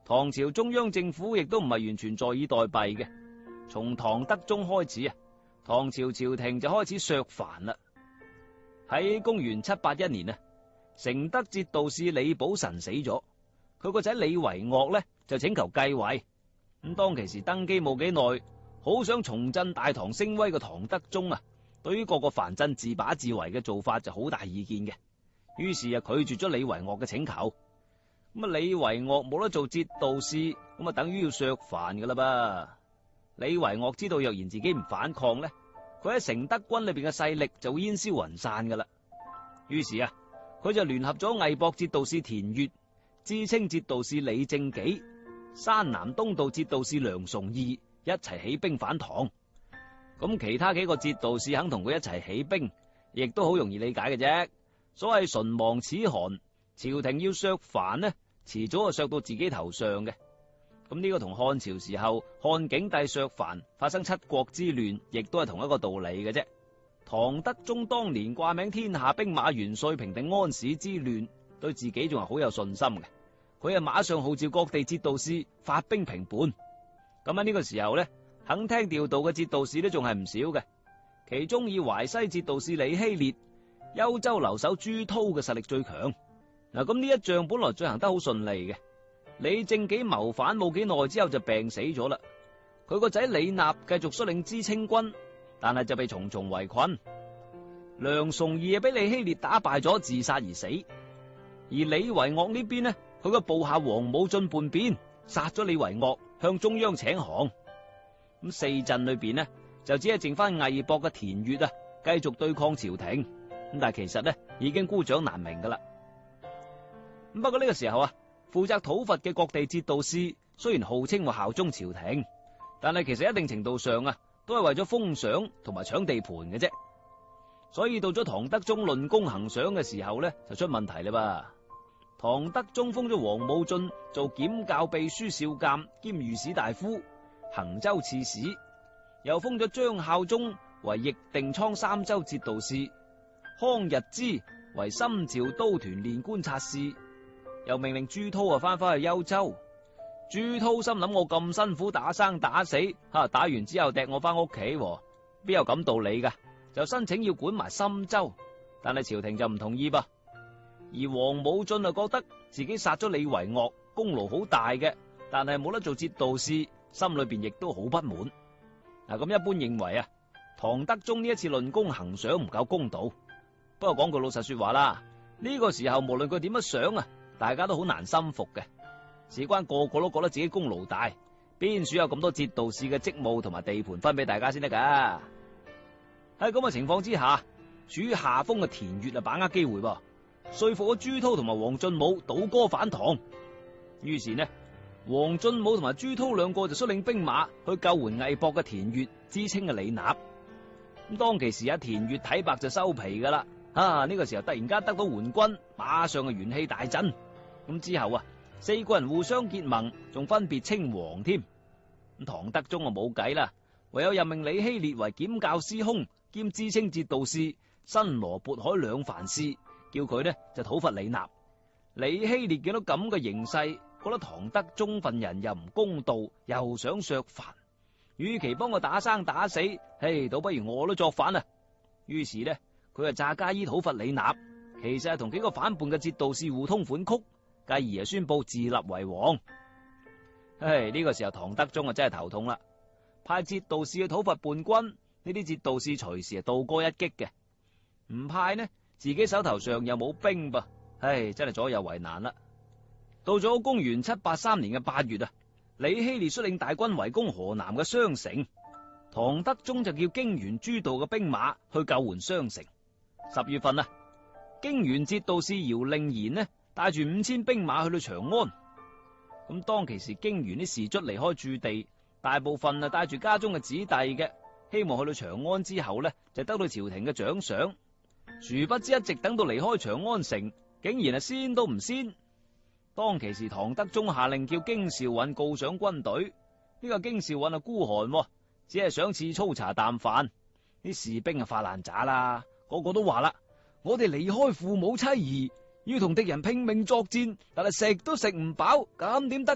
唐朝中央政府亦都唔係完全坐以待斃嘅。從唐德宗開始啊，唐朝朝廷就開始削藩啦。喺公元781年啊，承德節度使李寶臣死咗，佢個仔李維岳呢就請求繼位。咁當其時登基冇幾耐，好想重振大唐聲威嘅唐德宗啊，對於各個藩鎮自把自為嘅做法就好大意見嘅，於是啊拒絕咗李維岳嘅請求。咁啊李維岳冇得做節度使，咁啊等於要削藩噶啦噃。李維岳知道若然自己唔反抗呢，佢喺承德軍裏邊嘅勢力就會煙消雲散噶啦。於是啊，佢就聯合咗魏博節度使田悅、知青節度使李正己、山南東道節度使梁崇義一齊起兵反唐。咁其他幾個節度使肯同佢一齊起兵，亦都好容易理解嘅啫。所謂唇亡齒寒，朝廷要削藩呢，遲早就削到自己頭上嘅。咁呢個同漢朝時候漢景帝削藩發生七國之亂，亦都係同一個道理嘅啫。唐德宗當年掛名天下兵馬元帥平定安史之亂，對自己仲係好有信心嘅。佢係馬上號召各地節度使發兵平叛。咁喺呢個時候呢，肯聽調度嘅節度使都仲係唔少嘅。其中以淮西節度使李希烈、幽州留守朱濤嘅實力最強。嗱，咁呢一仗本來進行得好順利嘅。李正己謀反冇幾耐之後就病死咗啦。佢個仔李納繼續率領知青軍，但係就被重重圍困。梁崇義俾李希烈打敗咗，自殺而死。而李維岳呢邊呢，佢個部下王武進叛變，殺咗李維岳，向中央請降。咁四鎮裏邊呢，就只係剩翻魏博嘅田悅啊，繼續對抗朝廷。咁但係其實呢，已經孤掌難鳴噶啦。咁不過呢個時候啊，負責討伐嘅各地節度使雖然號稱話效忠朝廷，但係其實一定程度上啊，都係為咗封賞同埋搶地盤嘅啫。所以到咗唐德宗論功行賞嘅時候呢，就出問題啦噃。唐德宗封咗王武進做檢校秘書少監兼御史大夫、衡州刺史，又封咗張孝忠為易定倉三州節度使，康日之為深趙都團練觀察使。又命令朱濤翻返去幽州。朱濤心諗，我咁辛苦打生打死，打完之後掟我翻屋企，邊有咁道理噶？就申請要管埋深州，但係朝廷就唔同意噃。而王武進就覺得自己殺咗李維岳，功勞好大嘅，但係冇得做節度使，心裏邊亦都好不滿。嗱，咁一般認為啊，唐德宗呢一次論功行賞唔夠公道。不過講句老實說話啦，呢個時候無論佢點樣想啊，大家都好難心服嘅。事關個個都覺得自己功勞大，邊處有咁多節度使嘅職務同埋地盤分俾大家先得噶？喺咁嘅情況之下，處於下風嘅田悅把握機會噃，說服咗朱濤同埋王進武倒戈反唐。於是呢，王進武同埋朱濤兩個就率領兵馬去救援魏博嘅田悅、知青嘅李納。咁當其時田悅睇白就收皮噶啦。呢個時候突然間得到援軍，馬上嘅元氣大振。咁之後四個人互相結盟，仲分別稱王添。咁唐德宗冇計啦，唯有任命李希烈為檢校司空兼知青節度使，新羅渤海兩藩事，叫佢呢就討伐李納。李希烈見到咁嘅形勢，覺得唐德宗份人又唔公道，又想削藩，與其幫我打生打死，倒不如我都作反啊。於是呢，佢就詐假意討伐李納，其實係同幾個反叛嘅節度使互通款曲，繼而宣布自立為王。呢個時候唐德宗真係頭痛啦，派節度使去討伐叛軍，呢啲節度使隨時係倒戈一擊嘅，唔派呢，自己手頭上又冇兵噃，真係左右為難啦。到咗公元783年嘅8月啊，李希烈率領大軍圍攻河南嘅商城，唐德宗就叫涇原諸道嘅兵馬去救援商城。10月份啊，涇原節度使姚令賢呢帶住5000兵馬去到長安。咁當其時涇原啲士卒離開駐地，大部分帶住家中嘅子弟嘅，希望去到長安之後呢就得到朝廷嘅獎賞。殊不知一直等到離開長安城，竟然先都唔先。當其時唐德宗下令叫京兆尹告賞軍隊，呢個京兆尹孤寒，只係想賜粗茶淡飯。啲士兵發爛渣啦，個個都話啦，我哋離開父母妻兒，要同敵人拼命作戰，但係食都食唔飽，咁點得